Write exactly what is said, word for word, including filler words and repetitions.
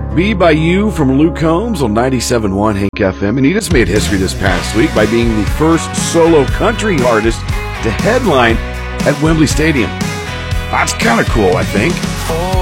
Be By You from Luke Combs on ninety-seven point one Hank F M. And he just made history this past week by being the first solo country artist to headline at Wembley Stadium. That's kind of cool, I think.